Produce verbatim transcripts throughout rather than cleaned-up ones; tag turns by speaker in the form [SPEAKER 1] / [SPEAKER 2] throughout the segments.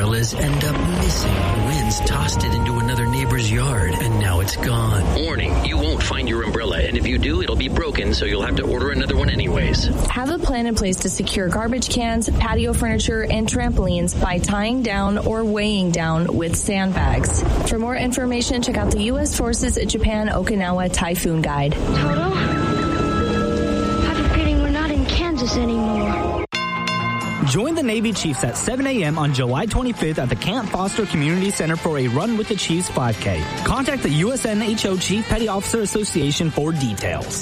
[SPEAKER 1] umbrellas end up missing. Winds tossed it into another neighbor's yard, and now it's gone.
[SPEAKER 2] Warning, you won't find your umbrella, and if you do, it'll be broken, so you'll have to order another one anyways.
[SPEAKER 3] Have a plan in place to secure garbage cans, patio furniture, and trampolines by tying down or weighing down with sandbags. For more information, check out the U S Forces Japan Okinawa Typhoon Guide.
[SPEAKER 4] Toto, I have a feeling we're not in Kansas anymore.
[SPEAKER 5] Join the Navy Chiefs at seven a.m. on July twenty-fifth at the Camp Foster Community Center for a Run with the Chiefs five K. Contact the U S N H O Chief Petty Officer Association for details.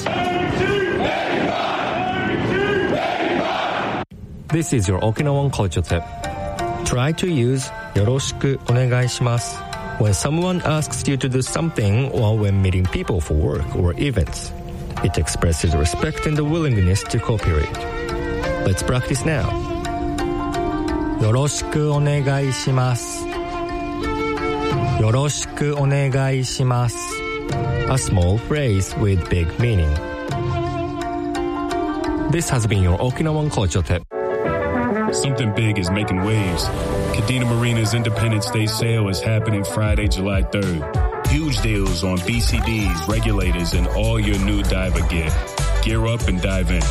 [SPEAKER 6] This is your Okinawan culture tip. Try to use yoroshiku onegaishimasu when someone asks you to do something or when meeting people for work or events. It expresses respect and the willingness to cooperate. Let's practice now. Yoroshiku onegai shimasu. Yoroshiku onegai shimasu. A small phrase with big meaning. This has been your Okinawan culture tip.
[SPEAKER 7] Something big is making waves. Kadena Marina's Independence Day sale is happening Friday, July third. Huge deals on B C Ds, regulators, and all your new diver gear. Gear up and dive in.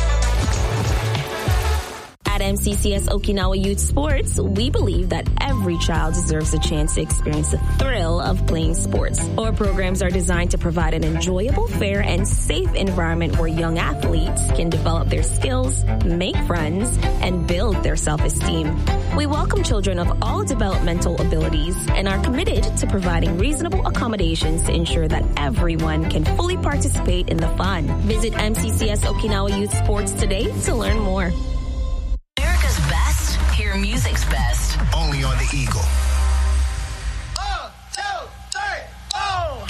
[SPEAKER 8] At M C C S Okinawa Youth Sports, we believe that every child deserves a chance to experience the thrill of playing sports. Our programs are designed to provide an enjoyable, fair, and safe environment where young athletes can develop their skills, make friends, and build their self-esteem. We welcome children of all developmental abilities and are committed to providing reasonable accommodations to ensure that everyone can fully participate in the fun. Visit M C C S Okinawa Youth Sports today to learn more.
[SPEAKER 9] Music's best.
[SPEAKER 10] Only on the Eagle.